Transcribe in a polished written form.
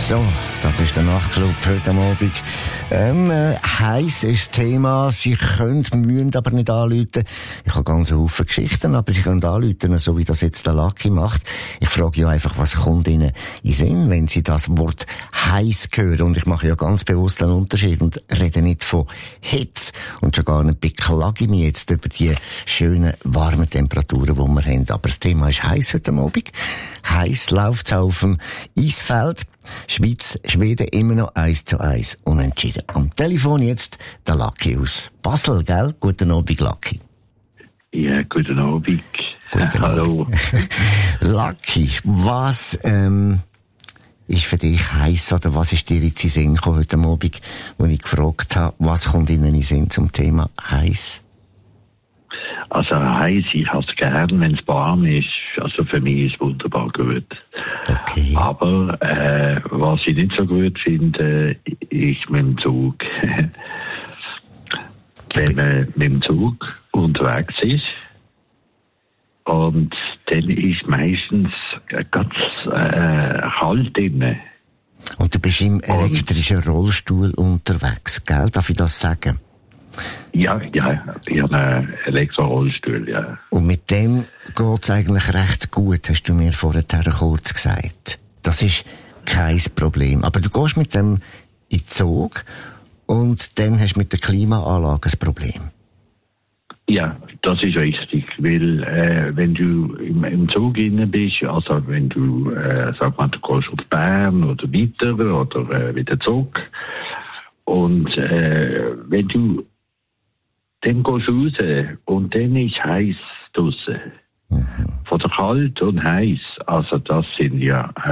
So, das ist der Nachtclub heute am Abend. Heiß ist das Thema. Sie müssen aber nicht anrufen. Ich habe ganz viele Geschichten, aber Sie können anrufen, so wie das jetzt der Lucky macht. Ich frage ja einfach, was kommt Ihnen in Sinn, wenn Sie das Wort heiß hören? Und ich mache ja ganz bewusst einen Unterschied und rede nicht von Hitze. Und schon gar nicht beklage ich mich jetzt über die schönen, warmen Temperaturen, die wir haben. Aber das Thema ist heiß heute Abend. Heiß läuft es auf dem Eisfeld. Schweiz, Schweden immer noch 1:1 unentschieden. Am Telefon jetzt der Lucky aus Basel, gell? Guten Abend, Lucky. Ja, guten Abend. Hallo. Lucky, was ist für dich heiß oder was ist dir jetzt in den Sinn gekommen heute Abend, als ich gefragt habe, was kommt Ihnen in den Sinn zum Thema heiß? Also heiß, ich habe es gern, wenn es warm ist. Also für mich ist es wunderbar gut. Okay. Aber was ich nicht so gut finde, ist mit dem Zug. Wenn man mit dem Zug unterwegs ist und dann ist meistens ganz kalt drin. Und du bist im elektrischen Rollstuhl unterwegs, gell? Darf ich das sagen? Ja, ich habe einen Elektro-Rollstuhl, ja. Und mit dem geht's eigentlich recht gut, hast du mir vorher kurz gesagt. Das ist kein Problem. Aber du gehst mit dem in den Zug und dann hast du mit der Klimaanlage ein Problem. Ja, das ist richtig, weil wenn du im Zug drin bist, also wenn du, sag mal, du gehst auf Bern oder weiter oder wieder zurück und wenn du dann gehst du raus und dann ist heiß draussen. Von der kalt und heiß, also das sind ja